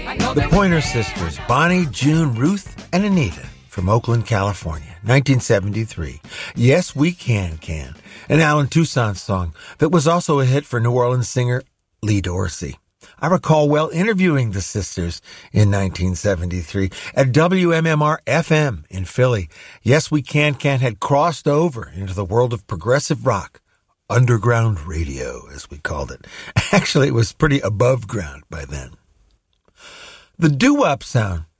The Pointer Sisters, Bonnie, June, Ruth, and Anita from Oakland, California, 1973. Yes, We Can, an Alan Toussaint song that was also a hit for New Orleans singer Lee Dorsey. I recall well interviewing the sisters in 1973 at WMMR-FM in Philly. Yes, We Can had crossed over into the world of progressive rock, underground radio, as we called it. Actually, it was pretty above ground by then. The doo-wop sound